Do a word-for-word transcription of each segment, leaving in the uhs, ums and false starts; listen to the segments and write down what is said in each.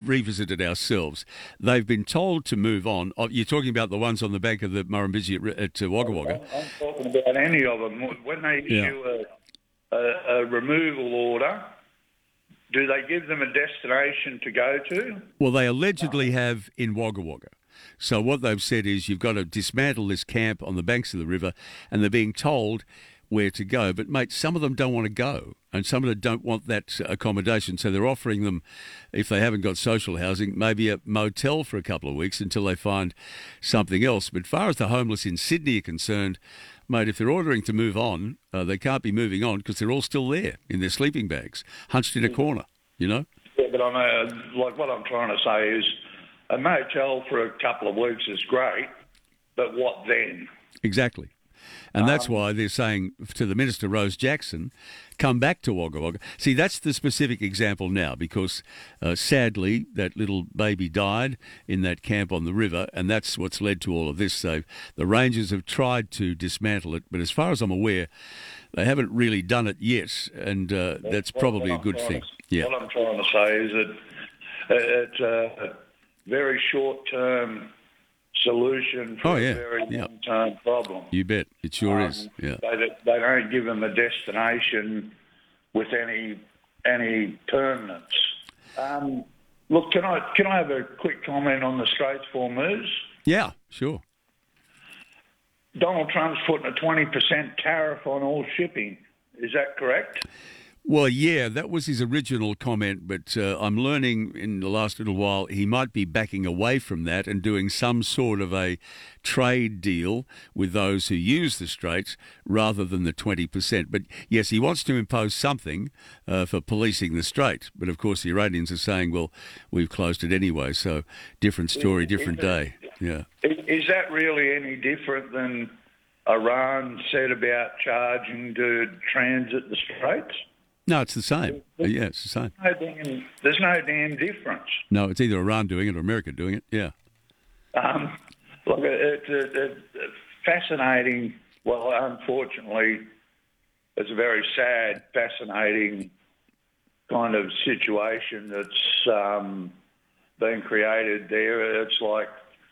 revisited ourselves. They've been told to move on. Oh, you're talking about the ones on the bank of the Murrumbidgee at, at uh, Wagga Wagga. I'm, I'm talking about any of them. When they issue Yeah. a, a, a removal order, do they give them a destination to go to? Well, they allegedly have in Wagga Wagga. So what they've said is you've got to dismantle this camp on the banks of the river, and they're being told where to go. But, mate, some of them don't want to go, and some of them don't want that accommodation. So they're offering them, if they haven't got social housing, maybe a motel for a couple of weeks until they find something else. But as far as the homeless in Sydney are concerned, mate, if they're ordering to move on, uh, they can't be moving on because they're all still there in their sleeping bags, hunched in a corner, you know? Yeah, but I'm uh, like what I'm trying to say is a motel for a couple of weeks is great, but what then? Exactly. And that's Um, why they're saying to the Minister, Rose Jackson, come back to Wagga Wagga. See, that's the specific example now because, uh, sadly, that little baby died in that camp on the river, and that's what's led to all of this. So the Rangers have tried to dismantle it, but as far as I'm aware, they haven't really done it yet, and uh, that's probably a What I'm good trying thing. to- Yeah. What I'm trying to say is that uh, it's a very short-term solution for Oh, yeah. a very Yeah. long-term problem. You bet. It sure Um, is. Yeah. They, they don't give them a destination with any any permanence. Um, look, can I can I have a quick comment on the Straits Hormuz? Yeah, sure. Donald Trump's putting a twenty percent tariff on all shipping. Is that correct? Well, yeah, that was his original comment, but uh, I'm learning in the last little while he might be backing away from that and doing some sort of a trade deal with those who use the Straits rather than the twenty percent. But yes, he wants to impose something uh, for policing the Strait. But of course, the Iranians are saying, well, we've closed it anyway, so different story, different day. Yeah. Is that really any different than Iran said about charging to transit the Straits? No, it's the same. Uh, yeah, it's the same. No damn, there's no damn difference. No, it's either Iran doing it or America doing it. Yeah. Um, look, it's a, a fascinating, well, unfortunately, it's a very sad, fascinating kind of situation that's um, been created there. It's like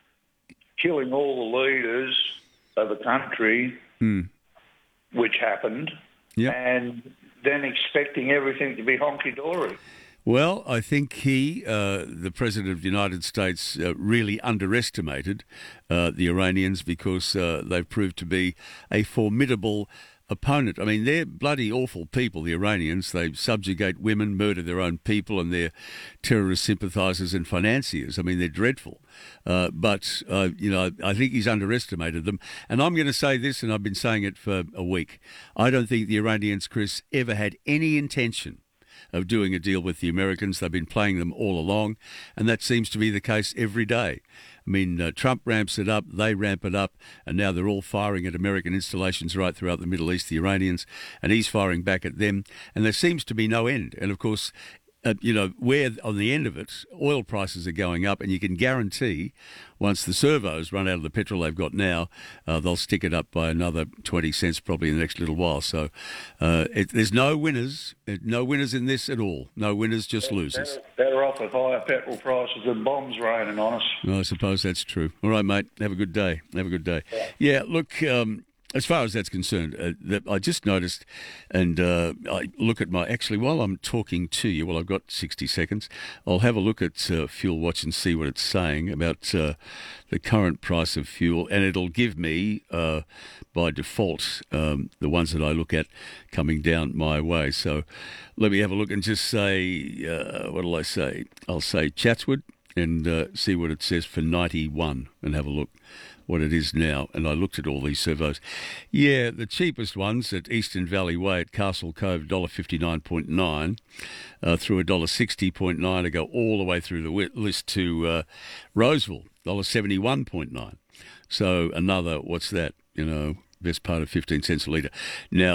killing all the leaders of a country, Mm. which happened, Yep. and then expecting everything to be honky-dory. Well, I think he, uh, the President of the United States, uh, really underestimated uh, the Iranians because uh, they've proved to be a formidable opponent. I mean, they're bloody awful people, the Iranians. They subjugate women, murder their own people, and they're terrorist sympathisers and financiers. I mean, they're dreadful. Uh, but, uh, you know, I think he's underestimated them. And I'm going to say this, and I've been saying it for a week. I don't think the Iranians, Chris, ever had any intention of doing a deal with the Americans. They've been playing them all along, and that seems to be the case every day. I mean, uh, Trump ramps it up, they ramp it up, and now they're all firing at American installations right throughout the Middle East, the Iranians, and he's firing back at them, and there seems to be no end. And, of course, uh, you know, where on the end of it, oil prices are going up, and you can guarantee once the servos run out of the petrol they've got now, uh, they'll stick it up by another twenty cents probably in the next little while. So uh, it, there's no winners, no winners in this at all. No winners, just losers. Better, better off with higher petrol prices than bombs raining on us. Well, I suppose that's true. All right, mate. Have a good day. Have a good day. Yeah, look, um, as far as that's concerned, uh, that I just noticed, and uh, I look at my, actually, while I'm talking to you, well, I've got sixty seconds, I'll have a look at uh, Fuel Watch and see what it's saying about uh, the current price of fuel, and it'll give me, uh, by default, um, the ones that I look at coming down my way. So let me have a look and just say, uh, what'll I say? I'll say Chatswood and uh, see what it says for ninety-one and have a look what it is now. And I looked at all these servos. Yeah, the cheapest ones at Eastern Valley Way at Castle Cove, one dollar fifty-nine point nine, uh, through one dollar sixty point nine to go all the way through the wi- list to uh, Roseville, one dollar seventy-one point nine. So another, what's that, you know, best part of fifteen cents a litre. Now,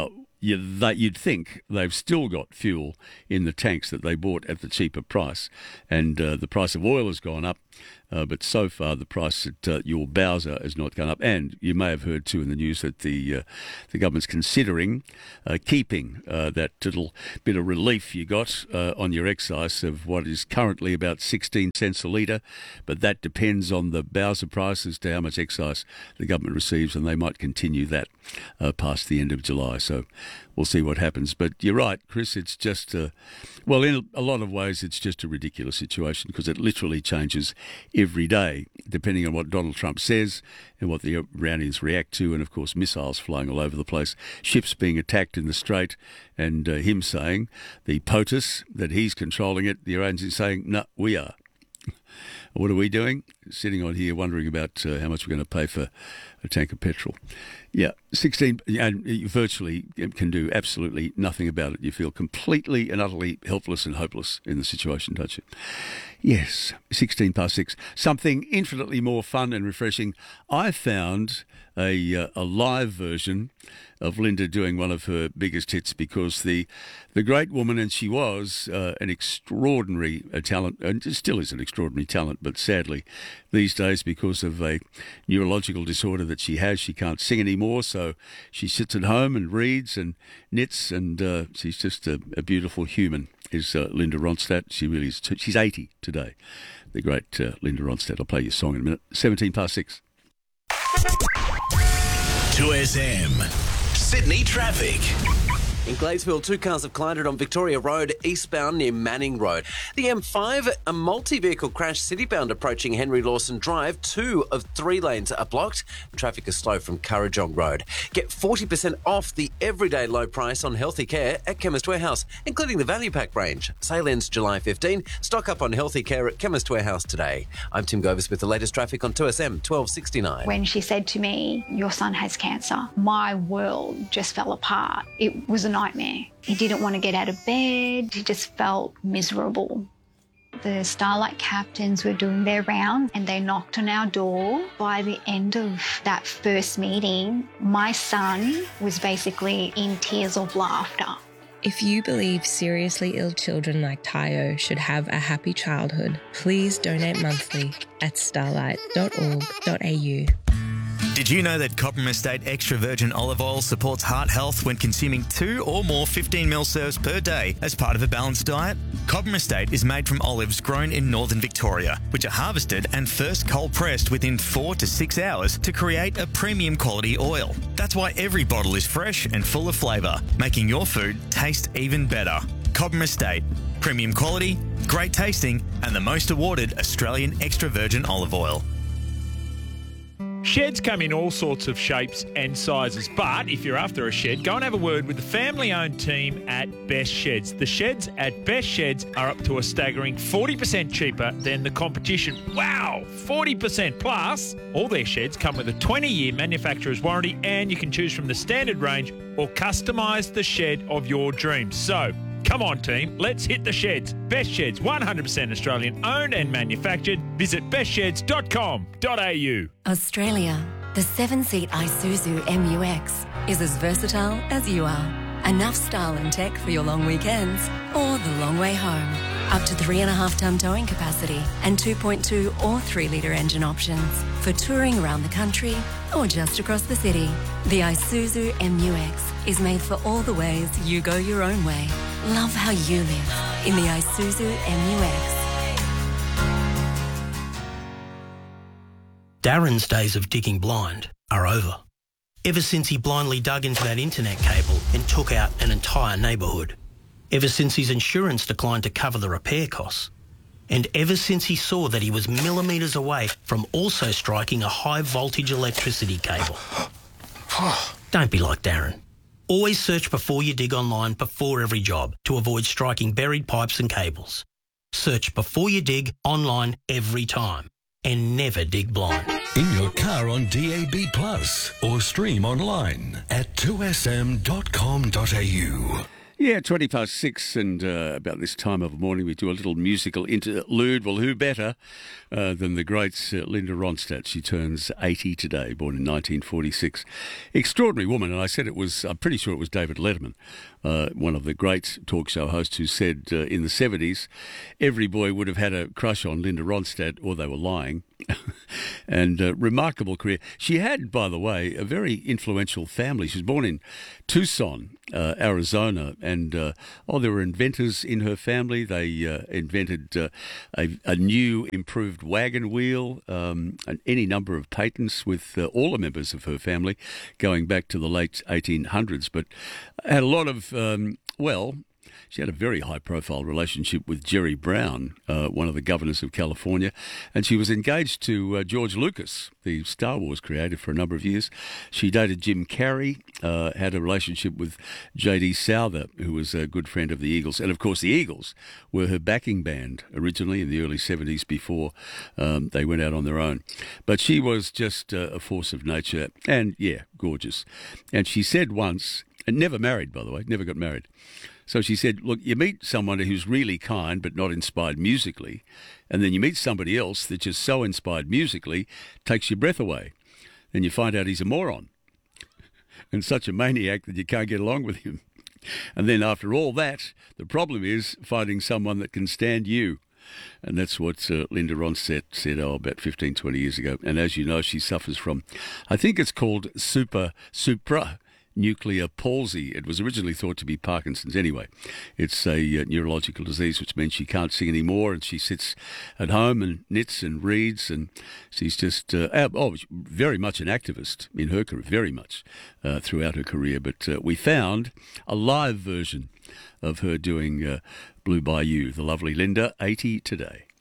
you, that you'd think they've still got fuel in the tanks that they bought at the cheaper price, and uh, the price of oil has gone up. Uh, but so far, the price at uh, your Bowser has not gone up. And you may have heard, too, in the news that the uh, the government's considering uh, keeping uh, that little bit of relief you got uh, on your excise of what is currently about sixteen cents a litre. But that depends on the Bowser price as to how much excise the government receives, and they might continue that uh, past the end of July. So we'll see what happens. But you're right, Chris, it's just, uh, well, in a lot of ways, it's just a ridiculous situation because it literally changes every day, depending on what Donald Trump says and what the Iranians react to, and of course missiles flying all over the place, ships being attacked in the Strait, and uh, him saying, the POTUS, that he's controlling it, the Iranians are saying, no, we are. What are we doing? Sitting on here wondering about uh, how much we're going to pay for a tank of petrol. Yeah, sixteen, and you virtually can do absolutely nothing about it. You feel completely and utterly helpless and hopeless in the situation, don't you? Yes, sixteen past six. Something infinitely more fun and refreshing. I found a uh, a live version of Linda doing one of her biggest hits, because the the great woman, and she was uh, an extraordinary uh, talent, and still is an extraordinary talent, but sadly these days, because of a neurological disorder that she has, she can't sing anymore, so she sits at home and reads and knits, and uh, she's just a, a beautiful human, is uh, Linda Ronstadt. She really is. T- she's eighty today, the great uh, Linda Ronstadt. I'll play your song in a minute. seventeen past six. two S M Sydney traffic. In Gladesville, two cars have collided on Victoria Road, eastbound near Manning Road. The M five, a multi-vehicle crash citybound approaching Henry Lawson Drive. Two of three lanes are blocked. Traffic is slow from Currajong Road. Get forty percent off the everyday low price on healthy care at Chemist Warehouse, including the Value Pack range. Sale ends July fifteenth. Stock up on healthy care at Chemist Warehouse today. I'm Tim Govis with the latest traffic on two S M twelve sixty-nine. When she said to me, your son has cancer, my world just fell apart. It was a nightmare. He didn't want to get out of bed. He just felt miserable. The Starlight captains were doing their round and they knocked on our door. By the end of that first meeting, my son was basically in tears of laughter. If you believe seriously ill children like Tayo should have a happy childhood, please donate monthly at starlight dot org dot a u. Did you know that Cobram Estate Extra Virgin Olive Oil supports heart health when consuming two or more fifteen mil serves per day as part of a balanced diet? Cobram Estate is made from olives grown in northern Victoria, which are harvested and first cold pressed within four to six hours to create a premium quality oil. That's why every bottle is fresh and full of flavour, making your food taste even better. Cobram Estate, premium quality, great tasting, and the most awarded Australian extra virgin olive oil. Sheds come in all sorts of shapes and sizes, but if you're after a shed, go and have a word with the family-owned team at Best Sheds. The sheds at Best Sheds are up to a staggering forty percent cheaper than the competition. Wow, forty percent plus! All their sheds come with a twenty-year manufacturer's warranty, and you can choose from the standard range or customise the shed of your dreams. So, come on, team, let's hit the sheds. Best Sheds, one hundred percent Australian owned and manufactured. Visit best sheds dot com dot a u. Australia, the seven-seat Isuzu M U X is as versatile as you are. Enough style and tech for your long weekends or the long way home. Up to three and a half tonne towing capacity and two point two or three litre engine options for touring around the country or just across the city. The Isuzu M U X is made for all the ways you go your own way. Love how you live in the Isuzu M U X. Darren's days of digging blind are over. Ever since he blindly dug into that internet cable and took out an entire neighbourhood. Ever since his insurance declined to cover the repair costs. And ever since he saw that he was millimetres away from also striking a high voltage electricity cable. Don't be like Darren. Always search before you dig online before every job to avoid striking buried pipes and cables. Search before you dig online every time. And never dig blind. In your car on D A B Plus or stream online at two s m dot com dot a u. Yeah, twenty past six, and uh, about this time of the morning we do a little musical interlude. Well, who better uh, than the great uh, Linda Ronstadt? She turns eighty today, born in nineteen forty-six. Extraordinary woman, and I said it was, I'm pretty sure it was David Letterman, uh, one of the great talk show hosts, who said uh, in the seventies every boy would have had a crush on Linda Ronstadt, or they were lying. And uh, remarkable career. She had, by the way, a very influential family. She was born in Tucson, uh, Arizona, and uh, oh, there were inventors in her family. They uh, invented uh, a, a new, improved wagon wheel, um, and any number of patents with uh, all the members of her family, going back to the late eighteen hundreds. But had a lot of um, well. She had a very high-profile relationship with Jerry Brown, uh, one of the governors of California, and she was engaged to uh, George Lucas, the Star Wars creator, for a number of years. She dated Jim Carrey, uh, had a relationship with J D Souther, who was a good friend of the Eagles. And, of course, the Eagles were her backing band originally in the early seventies before um, they went out on their own. But she was just uh, a force of nature and, yeah, gorgeous. And she said once, and never married, by the way, never got married. So she said, look, you meet someone who's really kind but not inspired musically, and then you meet somebody else that's just so inspired musically, takes your breath away. Then you find out he's a moron and such a maniac that you can't get along with him. And then after all that, the problem is finding someone that can stand you. And that's what uh, Linda Ronstadt said, oh, about fifteen, twenty years ago. And as you know, she suffers from, I think it's called super, supra, nuclear palsy. It was originally thought to be Parkinson's anyway. It's a uh, neurological disease, which means she can't sing anymore, and she sits at home and knits and reads, and she's just uh, oh, very much an activist in her career, very much uh, throughout her career. But uh, we found a live version of her doing uh, Blue Bayou, the lovely Linda, eighty today.